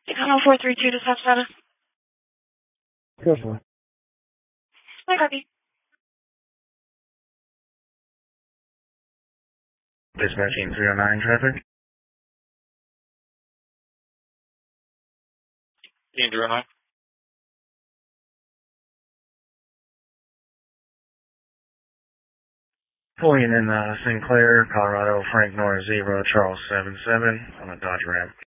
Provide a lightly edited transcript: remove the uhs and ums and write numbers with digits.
Channel 432 to South Santa. Go for it. I copy. Dispatching 309 traffic. Team 309. Pulling in Sinclair, Colorado, Frank Norris 0, Charles 77 on a Dodge Ram.